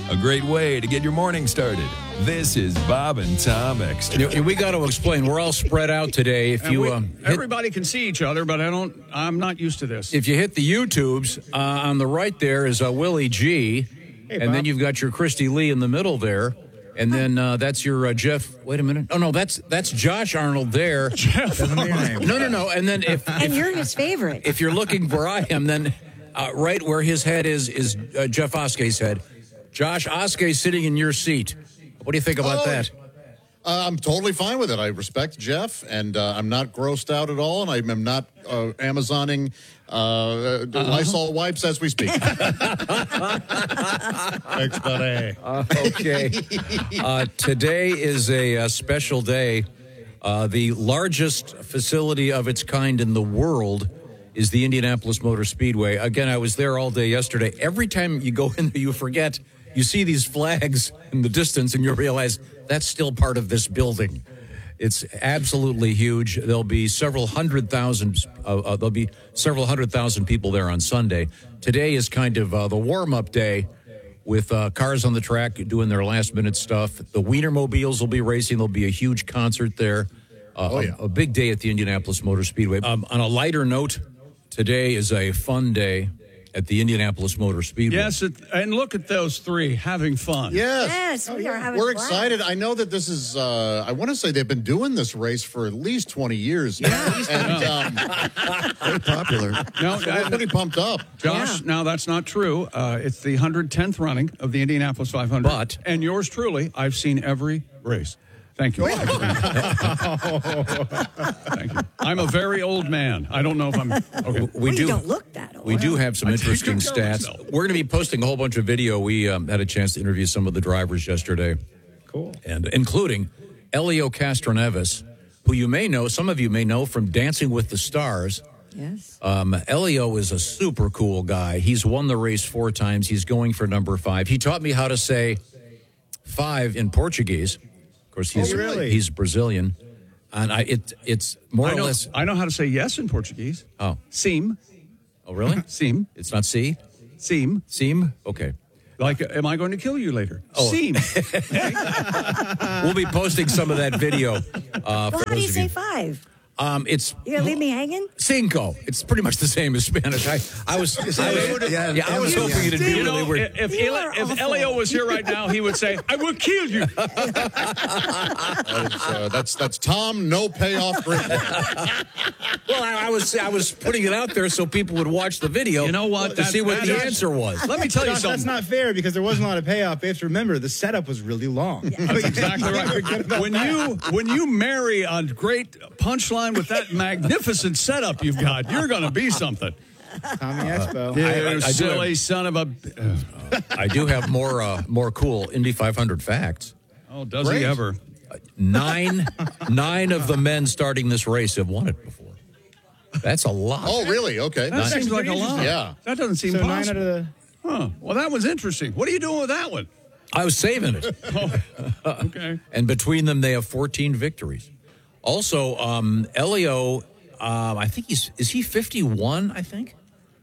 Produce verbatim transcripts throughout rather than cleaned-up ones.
a great way to get your morning started. This is Bob and Tom Extra. You know, we got to explain. We're all spread out today. If And you we- um, hit, everybody can see each other, but I don't. I'm not used to this. if you hit the YouTubes, uh, on the right there is uh, Willie G, and then you've got your Christy Lee in the middle there. And then uh, that's your uh, Jeff. Wait a minute. Oh no, that's that's Josh Arnold there. Jeff. No, no, no. And then if And if, you're his favorite. if you're looking where I am, then uh, right where his head is is uh, Jeff Oskey's head. Josh Oskey sitting in your seat. What do you think about Oh, that? Uh, I'm totally fine with it. I respect Jeff, and uh, I'm not grossed out at all, and I am not uh, Amazoning uh, uh, Lysol wipes as we speak. Thanks, buddy. Uh, okay. Uh, today is a, a special day. Uh, the largest facility of its kind in the world is the Indianapolis Motor Speedway. Again, I was there all day yesterday. Every time you go in there, you forget. You see these flags in the distance, and you realize that's still part of this building. It's absolutely huge. There'll be several hundred thousand. Uh, uh, there'll be several hundred thousand people there on Sunday. Today is kind of uh, the warm-up day, with uh, cars on the track doing their last-minute stuff. The Wienermobiles will be racing. There'll be a huge concert there. Uh, Oh, yeah. a, a big day at the Indianapolis Motor Speedway. Um, on a lighter note, today is a fun day at the Indianapolis Motor Speedway. Yes, it, and look at those three having fun. Yes. Yes, we are having We're fun. excited. I know that this is, uh, I want to say they've been doing this race for at least twenty years. Yeah. And um, very popular. No, So we're pretty pumped up. Josh, Yeah. now that's not true. Uh, it's the one hundred tenth running of the Indianapolis five hundred. But- and yours truly, I've seen every race. Thank you. Thank you. I'm a very old man. I don't know if I'm okay. We well, do. you don't look that old. We do have some I take interesting good care of stats. myself. We're going to be posting a whole bunch of video. We um, had a chance to interview some of the drivers yesterday. Cool. And including Elio Castroneves, who you may know, some of you may know from Dancing with the Stars. Yes. Um, Elio is a super cool guy. He's won the race four times. He's going for number five. He taught me how to say five in Portuguese. Of course, he's Oh, really? he's Brazilian. And I, it, it's more I or know, less. I know how to say yes in Portuguese. Oh. Seem. Oh, really? Seem. It's not C? Seem. Seem? Okay. Like, am I going to kill you later? Oh. Seem. We'll be posting some of that video. Uh, Well, for how do those you of say you. five? Um, it's You gonna leave me hanging? cinco. It's pretty much the same as Spanish. I, I was, I was, yeah, I was hoping it'd be You really know, weird. if, You Eli- are if awful. Elio was here right now, he would say, I will kill you. That is, uh, that's, that's Tom, no payoff green. Well, I, I was, I was putting it out there so people would watch the video. You know what? To That- see what that the is- answer was. Let me tell you Josh, something. that's not fair because there wasn't a lot of payoff. You have to remember the setup was really long. That's exactly right. When you when you marry a great punchline with that magnificent setup you've got, you're going to be something. Tommy Expo. You I- I do silly have- son of a. I do have more, uh, more cool Indy five hundred facts. Oh, does Great. he ever? Nine, nine of the men starting this race have won it before. That's a lot. Oh, really? Okay. That seems like a lot. Yeah. That doesn't seem So nine possible. out of the. Huh. Well, that was interesting. What are you doing with that one? I was saving it. Okay. And between them, they have fourteen victories. Also, um, Elio, um, I think he's, is he fifty-one, I think?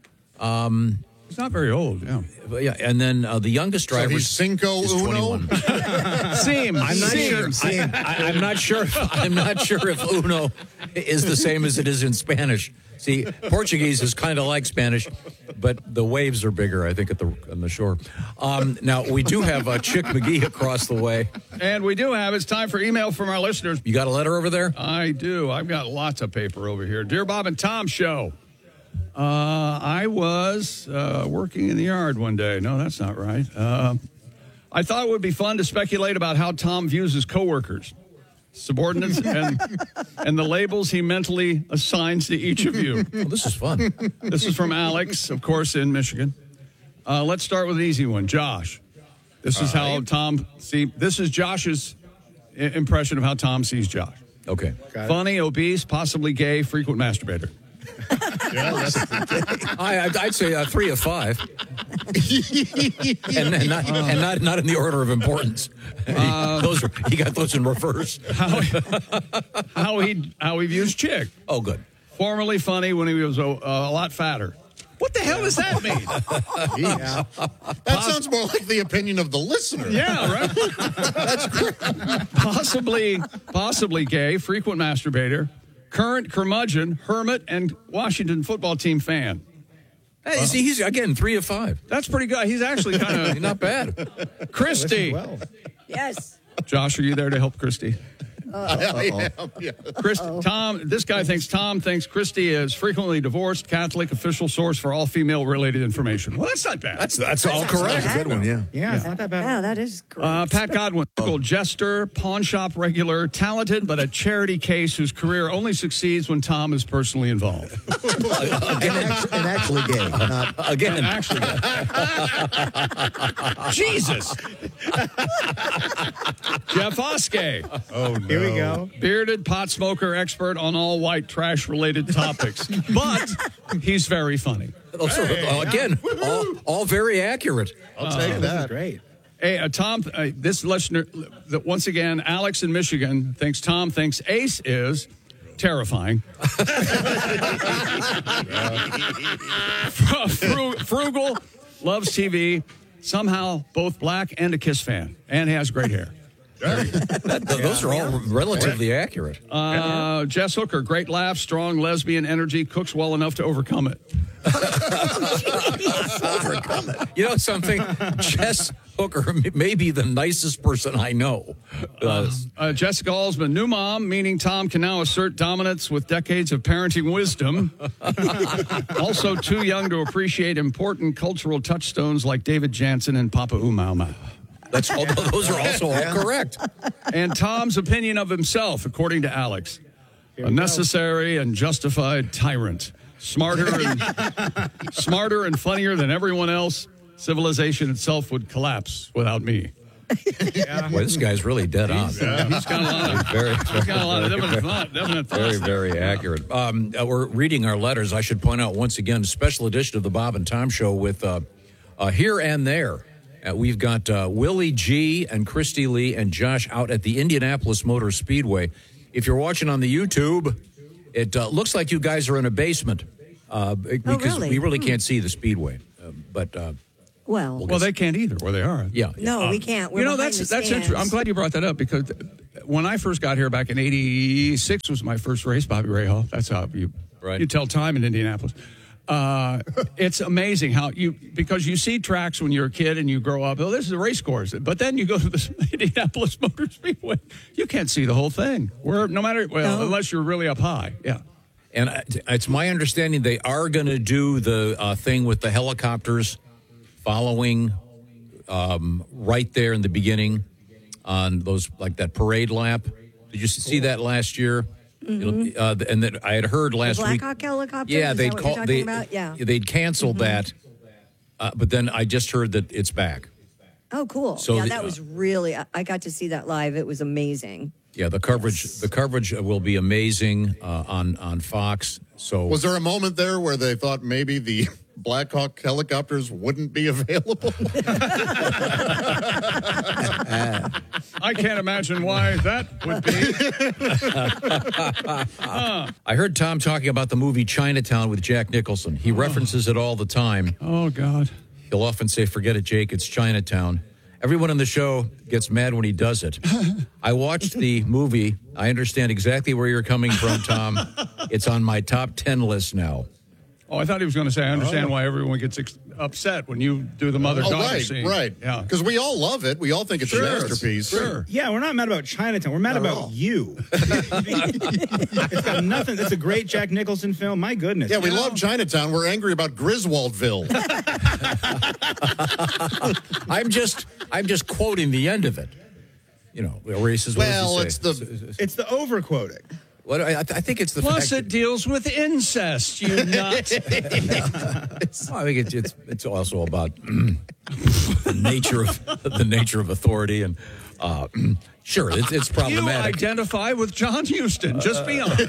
He's not very old. Yeah. But yeah, and then uh, the youngest So driver he's is cinco is uno? twenty-one. Seem. I'm not Seem. sure. I, I, I'm not sure. If, I'm not sure if uno is the same as it is in Spanish. See, Portuguese is kind of like Spanish, but the waves are bigger, I think, at the on the shore. Um, now we do have uh, Chick McGee across the way. And we do have, it's time for email from our listeners. You got a letter over there? I do. I've got lots of paper over here. Dear Bob and Tom Show. Uh, I was uh, working in the yard one day. No, that's not right. Uh, I thought it would be fun to speculate about how Tom views his coworkers, subordinates, and, and the labels he mentally assigns to each of you. Well, this is fun. This is from Alex, of course, in Michigan. Uh, let's start with an easy one. Josh. This is how Tom see. This is Josh's i- impression of how Tom sees Josh. Okay. Funny, obese, possibly gay, frequent masturbator. I, I'd I'd say uh, three of five, and, and, not, and not not in the order of importance. those are, he got those in reverse. How he, how he how he views Chick. Oh, good. Formerly funny when he was a, a lot fatter. What the hell does that mean? Yeah. That sounds more like the opinion of the listener. Yeah, right. That's great. Possibly, possibly gay, frequent masturbator, current curmudgeon, hermit, and Washington football team fan. Hey, see, he's again three of five. That's pretty good. He's actually kind of Not bad. Christy. Well, Yes. Josh, are you there to help Christy? I am, yeah. Chris, Tom, this guy thinks Tom thinks Christy is frequently divorced, Catholic, official source for all female-related information. Well, that's not bad. That's that's all correct. Good one, yeah. yeah, it's not that bad. Yeah, that is great. Uh, Pat Godwin, local jester, pawn shop regular, talented but a charity case whose career only succeeds when Tom is personally involved. And, act- and actually gay. Not, Again, Actually, Jesus. Jeff Oskey, Oh, no. Here we go. bearded pot smoker expert on all white trash-related topics, but he's very funny. those are- uh, again, all, all very accurate. I'll take This is that. great. Hey, uh, Tom, uh, this listener, that once again, Alex in Michigan thinks Tom thinks Ace is terrifying. Fru- frugal, loves T V, somehow both black and a Kiss fan, and has great hair. That- those are all relatively accurate. Uh, Jess Hooker, great laugh, strong lesbian energy, cooks well enough to overcome it. You know something? Jess Hooker may be the nicest person I know. Uh, Uh, Jessica Alsman, new mom, meaning Tom can now assert dominance with decades of parenting wisdom. Also too young to appreciate important cultural touchstones like David Jansen and Papa Umama. that's all, those are also all correct. And Tom's opinion of himself, according to Alex, a necessary and justified tyrant. Smarter and smarter and funnier than everyone else. Civilization itself would collapse without me. Boy, this guy's really dead on. Yeah, he's got a lot of, Very, he's got a lot of definite, thought, definite very, thoughts. very accurate. Um, uh, we're reading our letters. I should point out once again, a special edition of the Bob and Tom Show with uh, uh, Here and There. Uh, we've got uh, Willie G. and Christy Lee and Josh out at the Indianapolis Motor Speedway. If you're watching on the YouTube, it uh, looks like you guys are in a basement uh, because really? we really can't see the speedway. Uh, but uh, Well, Well, they can't either where they are. yeah, no, we can't. We're you know, behind that's the that's stands. interesting. I'm glad you brought that up because when I first got here back in eighty-six was my first race, Bobby Rahal. That's how you Right. you tell time in Indianapolis. Uh, it's amazing how you because you see tracks when you're a kid and you grow up. Oh, this is a race course, but then you go to the Indianapolis Motor Speedway, you can't see the whole thing. Where no matter well, No. unless you're really up high, yeah. And I- it's my understanding they are going to do the uh, thing with the helicopters following um, right there in the beginning on those, like that parade lap. Did you see that last year? Mm-hmm. Uh, and that I had heard last Black week. Hawk helicopters? Yeah, Is they'd that what call you're talking they about? Yeah. they'd canceled that, uh, but then I just heard that it's back. Oh, cool. So yeah, the- that was really, I, I got to see that live. It was amazing. Yeah, the coverage the coverage will be amazing uh, on on Fox. So Was there a moment there where they thought maybe the Black Hawk helicopters wouldn't be available? I can't imagine why that would be. I heard Tom talking about the movie Chinatown with Jack Nicholson. He references it all the time. Oh God. He'll often say, "Forget it, Jake, it's Chinatown." Everyone on the show gets mad when he does it. I watched the movie. I understand exactly where you're coming from, Tom. It's on my top ten list now. Oh, I thought he was going to say, I understand why everyone gets ex- upset when you do the oh, mother-daughter right, scene. right. Yeah. Because we all love it. We all think it's Sure. a masterpiece. Sure. Yeah, we're not mad about Chinatown. We're mad Not at about all. you. It's got nothing. It's a great Jack Nicholson film. My goodness. Yeah, we You know? love Chinatown. We're angry about Griswoldville. I'm just I'm just quoting the end of it. You know, where he says, what does he well, say? it's the It's the overquoting. What, I, I think it's the Plus, fact it deals with incest, you nut. that- I think it's, it's it's also about the nature of the nature of authority and uh, sure, it's, it's You problematic. identify with John Huston. Just be honest.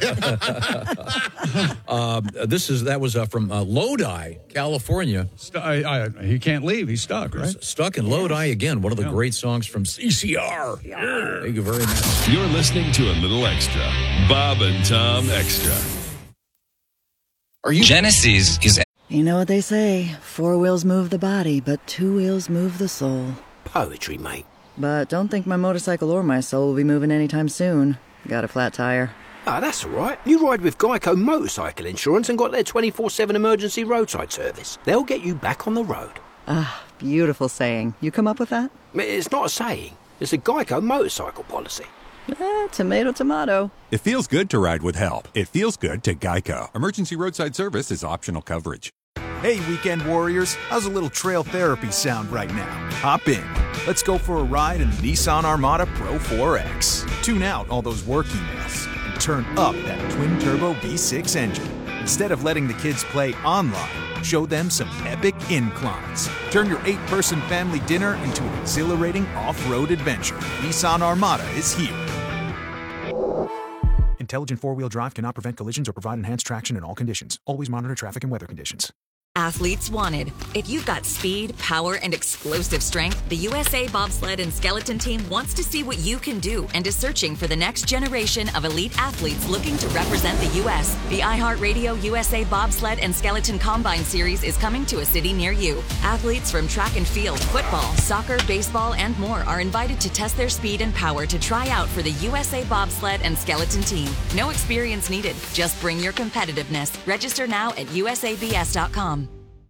Uh, this is that was uh, from uh, Lodi, California. St- I, I, he can't leave. He's stuck, right? Stuck in Lodi again. One of the great songs from C C R. Thank you very much. You're listening to a little extra. Bob and Tom Extra. Genesis is You know what they say, four wheels move the body, but two wheels move the soul. Poetry, mate. But don't think my motorcycle or my soul will be moving anytime soon. Got a flat tire. Ah, that's all right. You ride with Geico Motorcycle Insurance and got their twenty-four seven emergency roadside service. They'll get you back on the road. Ah, beautiful saying. You come up with that? It's not a saying. It's a Geico motorcycle policy. Eh, tomato, tomato. It feels good to ride with help. It feels good to Geico. Emergency roadside service is optional coverage. Hey, weekend warriors. How's a little trail therapy sound right now? Hop in. Let's go for a ride in the Nissan Armada Pro four X. Tune out all those work emails and turn up that twin-turbo V six engine. Instead of letting the kids play online, show them some epic inclines. Turn your eight-person family dinner into an exhilarating off-road adventure. Nissan Armada is here. Intelligent four-wheel drive cannot prevent collisions or provide enhanced traction in all conditions. Always monitor traffic and weather conditions. Athletes wanted. If you've got speed, power, and explosive strength, the U S A Bobsled and Skeleton Team wants to see what you can do and is searching for the next generation of elite athletes looking to represent the U S The iHeartRadio U S A Bobsled and Skeleton Combine Series is coming to a city near you. Athletes from track and field, football, soccer, baseball, and more are invited to test their speed and power to try out for the U S A Bobsled and Skeleton Team. No experience needed. Just bring your competitiveness. Register now at U S A B S dot com.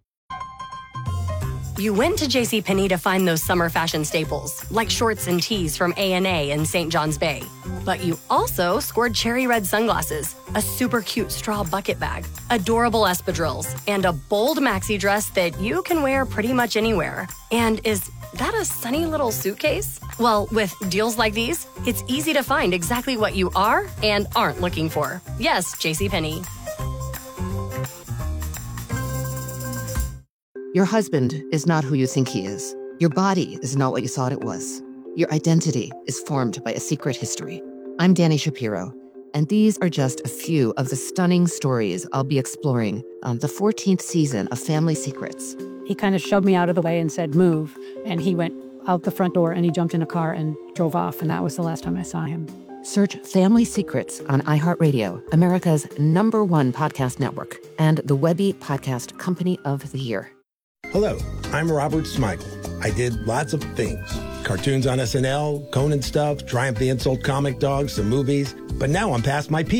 You went to JCPenney to find those summer fashion staples, like shorts and tees from A and A in Saint John's Bay. But you also scored cherry red sunglasses, a super cute straw bucket bag, adorable espadrilles, and a bold maxi dress that you can wear pretty much anywhere. And is that a sunny little suitcase? Well, with deals like these, it's easy to find exactly what you are and aren't looking for. Yes, JCPenney. Your husband is not who you think he is. Your body is not what you thought it was. Your identity is formed by a secret history. I'm Dani Shapiro, and these are just a few of the stunning stories I'll be exploring on the fourteenth season of Family Secrets. He kind of shoved me out of the way and said, move. And he went out the front door and he jumped in a car and drove off. And that was the last time I saw him. Search Family Secrets on iHeartRadio, America's number one podcast network, and the Webby Podcast Company of the Year. Hello, I'm Robert Smigel. I did lots of things. Cartoons on S N L, Conan stuff, Triumph the Insult Comic Dogs, some movies. But now I'm past my peak.